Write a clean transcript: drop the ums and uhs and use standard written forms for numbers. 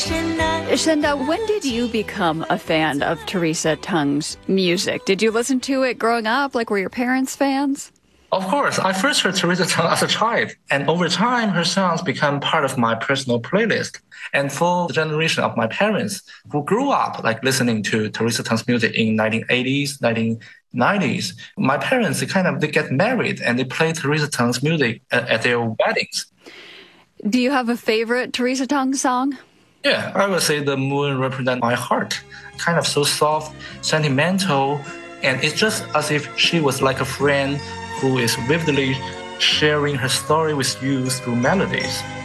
Shenda, when did you become a fan of Teresa Teng's music? Did you listen to it growing up? Like, were your parents fans? Of course, I first heard Teresa Teng as a child, and over time, her songs become part of my personal playlist. And for the generation of my parents who grew up like listening to Teresa Teng's music in 1980s, 1990s, my parents, they get married and they play Teresa Teng's music at their weddings. Do you have a favorite Teresa Teng song? Yeah, I would say The Moon Represents My Heart. Kind of so soft, sentimental, and it's just as if she was like a friend who is vividly sharing her story with you through melodies.